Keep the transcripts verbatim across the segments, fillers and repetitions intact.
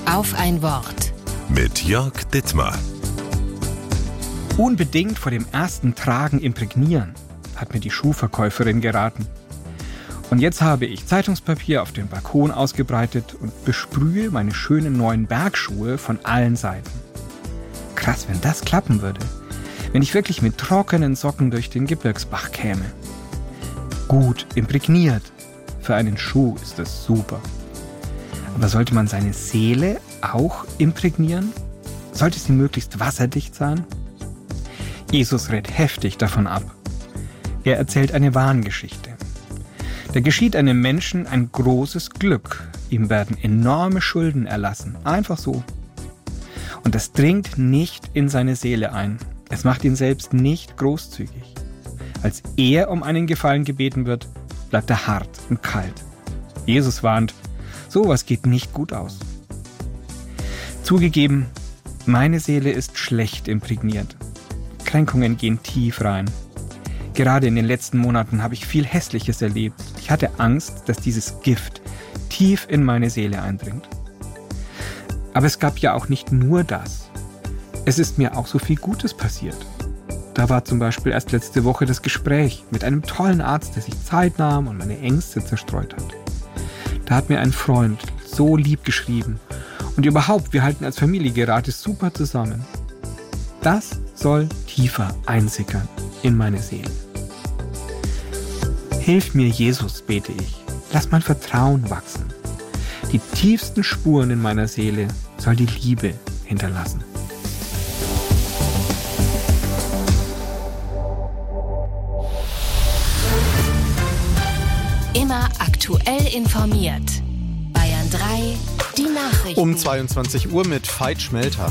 Auf ein Wort. Mit Jörg Dittmar. Unbedingt vor dem ersten Tragen imprägnieren, hat mir die Schuhverkäuferin geraten. Und jetzt habe ich Zeitungspapier auf den Balkon ausgebreitet und besprühe meine schönen neuen Bergschuhe von allen Seiten. Krass, wenn das klappen würde. Wenn ich wirklich mit trockenen Socken durch den Gebirgsbach käme. Gut imprägniert. Für einen Schuh ist das super. Aber sollte man seine Seele auch imprägnieren? Sollte sie möglichst wasserdicht sein? Jesus rät heftig davon ab. Er erzählt eine Wahngeschichte. Da geschieht einem Menschen ein großes Glück. Ihm werden enorme Schulden erlassen. Einfach so. Und das dringt nicht in seine Seele ein. Es macht ihn selbst nicht großzügig. Als er um einen Gefallen gebeten wird, bleibt er hart und kalt. Jesus warnt, sowas geht nicht gut aus. Zugegeben, meine Seele ist schlecht imprägniert. Kränkungen gehen tief rein. Gerade in den letzten Monaten habe ich viel Hässliches erlebt. Ich hatte Angst, dass dieses Gift tief in meine Seele eindringt. Aber es gab ja auch nicht nur das. Es ist mir auch so viel Gutes passiert. Da war zum Beispiel erst letzte Woche das Gespräch mit einem tollen Arzt, der sich Zeit nahm und meine Ängste zerstreut hat. Da hat mir ein Freund so lieb geschrieben. Und überhaupt, wir halten als Familie gerade super zusammen. Das soll tiefer einsickern in meine Seele. Hilf mir, Jesus, bete ich. Lass mein Vertrauen wachsen. Die tiefsten Spuren in meiner Seele soll die Liebe hinterlassen. Immer aktuell informiert. Bayern drei, die Nachrichten. Um zweiundzwanzig Uhr mit Veit Schmelter.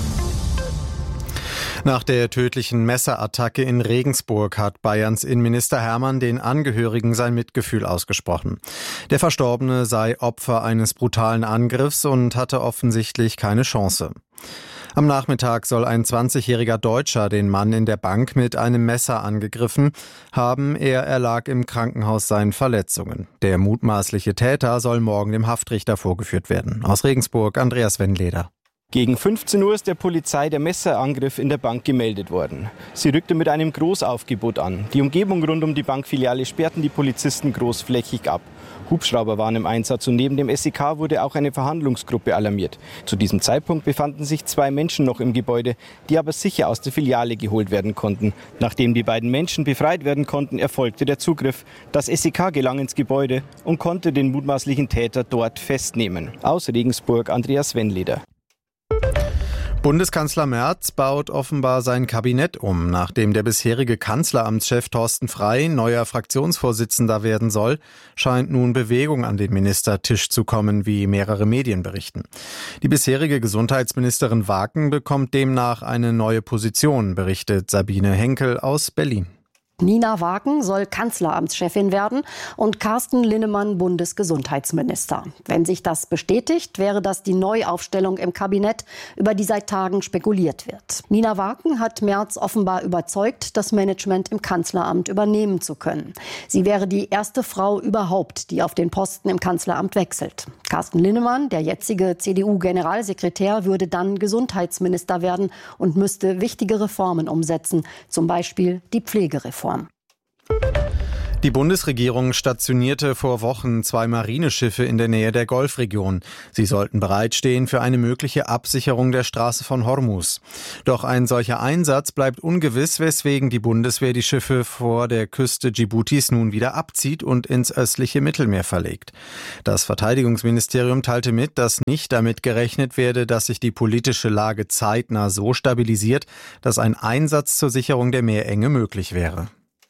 Nach der tödlichen Messerattacke in Regensburg hat Bayerns Innenminister Hermann den Angehörigen sein Mitgefühl ausgesprochen. Der Verstorbene sei Opfer eines brutalen Angriffs und hatte offensichtlich keine Chance. Am Nachmittag soll ein zwanzigjähriger Deutscher den Mann in der Bank mit einem Messer angegriffen haben. Er erlag im Krankenhaus seinen Verletzungen. Der mutmaßliche Täter soll morgen dem Haftrichter vorgeführt werden. Aus Regensburg, Andreas Wendleder. Gegen fünfzehn Uhr ist der Polizei der Messerangriff in der Bank gemeldet worden. Sie rückte mit einem Großaufgebot an. Die Umgebung rund um die Bankfiliale sperrten die Polizisten großflächig ab. Hubschrauber waren im Einsatz und neben dem S E K wurde auch eine Verhandlungsgruppe alarmiert. Zu diesem Zeitpunkt befanden sich zwei Menschen noch im Gebäude, die aber sicher aus der Filiale geholt werden konnten. Nachdem die beiden Menschen befreit werden konnten, erfolgte der Zugriff. Das S E K gelang ins Gebäude und konnte den mutmaßlichen Täter dort festnehmen. Aus Regensburg, Andreas Wendleder. Bundeskanzler Merz baut offenbar sein Kabinett um. Nachdem der bisherige Kanzleramtschef Thorsten Frey neuer Fraktionsvorsitzender werden soll, scheint nun Bewegung an den Ministertisch zu kommen, wie mehrere Medien berichten. Die bisherige Gesundheitsministerin Waken bekommt demnach eine neue Position, berichtet Sabine Henkel aus Berlin. Nina Waken soll Kanzleramtschefin werden und Carsten Linnemann Bundesgesundheitsminister. Wenn sich das bestätigt, wäre das die Neuaufstellung im Kabinett, über die seit Tagen spekuliert wird. Nina Waken hat Merz offenbar überzeugt, das Management im Kanzleramt übernehmen zu können. Sie wäre die erste Frau überhaupt, die auf den Posten im Kanzleramt wechselt. Carsten Linnemann, der jetzige C D U-Generalsekretär, würde dann Gesundheitsminister werden und müsste wichtige Reformen umsetzen, zum Beispiel die Pflegereform. Die Bundesregierung stationierte vor Wochen zwei Marineschiffe in der Nähe der Golfregion. Sie sollten bereitstehen für eine mögliche Absicherung der Straße von Hormuz. Doch ein solcher Einsatz bleibt ungewiss, weswegen die Bundeswehr die Schiffe vor der Küste Dschiboutis nun wieder abzieht und ins östliche Mittelmeer verlegt. Das Verteidigungsministerium teilte mit, dass nicht damit gerechnet werde, dass sich die politische Lage zeitnah so stabilisiert, dass ein Einsatz zur Sicherung der Meerenge möglich wäre.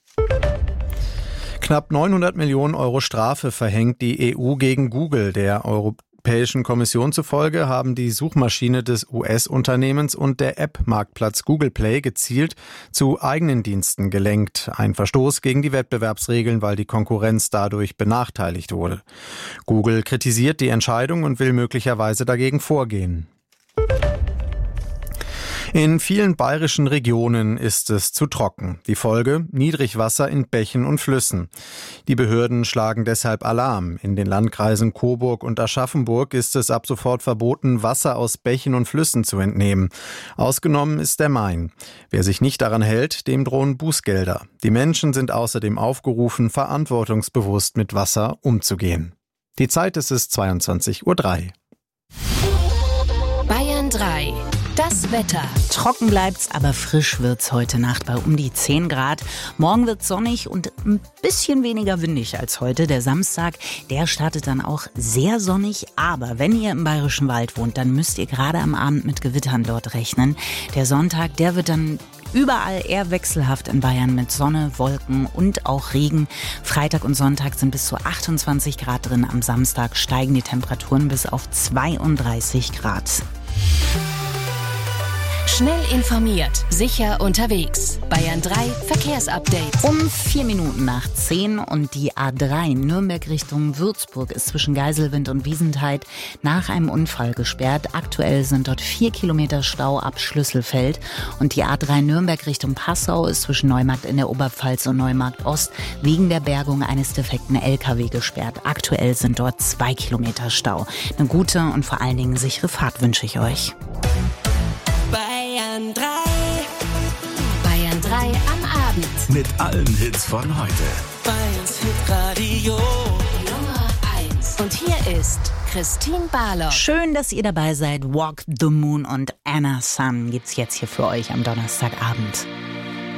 Knapp neunhundert Millionen Euro Strafe verhängt die E U gegen Google. Der Europäischen Kommission zufolge haben die Suchmaschine des U S-Unternehmens und der App-Marktplatz Google Play gezielt zu eigenen Diensten gelenkt. Ein Verstoß gegen die Wettbewerbsregeln, weil die Konkurrenz dadurch benachteiligt wurde. Google kritisiert die Entscheidung und will möglicherweise dagegen vorgehen. In vielen bayerischen Regionen ist es zu trocken. Die Folge: Niedrigwasser in Bächen und Flüssen. Die Behörden schlagen deshalb Alarm. In den Landkreisen Coburg und Aschaffenburg ist es ab sofort verboten, Wasser aus Bächen und Flüssen zu entnehmen. Ausgenommen ist der Main. Wer sich nicht daran hält, dem drohen Bußgelder. Die Menschen sind außerdem aufgerufen, verantwortungsbewusst mit Wasser umzugehen. Die Zeit ist es zweiundzwanzig Uhr drei. Bayern drei. Das Wetter. Trocken bleibt's, aber frisch wird's heute Nacht bei um die zehn Grad. Morgen wird's sonnig und ein bisschen weniger windig als heute. Der Samstag, der startet dann auch sehr sonnig. Aber wenn ihr im Bayerischen Wald wohnt, dann müsst ihr gerade am Abend mit Gewittern dort rechnen. Der Sonntag, der wird dann überall eher wechselhaft in Bayern mit Sonne, Wolken und auch Regen. Freitag und Sonntag sind bis zu achtundzwanzig Grad drin. Am Samstag steigen die Temperaturen bis auf zweiunddreißig Grad. Schnell informiert, sicher unterwegs. Bayern drei Verkehrsupdate. Um vier Minuten nach zehn und die A drei Nürnberg Richtung Würzburg ist zwischen Geiselwind und Wiesentheid nach einem Unfall gesperrt. Aktuell sind dort vier Kilometer Stau ab Schlüsselfeld. Und die A drei Nürnberg Richtung Passau ist zwischen Neumarkt in der Oberpfalz und Neumarkt Ost wegen der Bergung eines defekten L K W gesperrt. Aktuell sind dort zwei Kilometer Stau. Eine gute und vor allen Dingen sichere Fahrt wünsche ich euch. Bayern drei. Bayern drei am Abend. Mit allen Hits von heute. Bayerns Hitradio Nummer eins. Und hier ist Christine Barlock. Schön, dass ihr dabei seid. Walk the Moon und Anna Sun gibt's jetzt hier für euch am Donnerstagabend.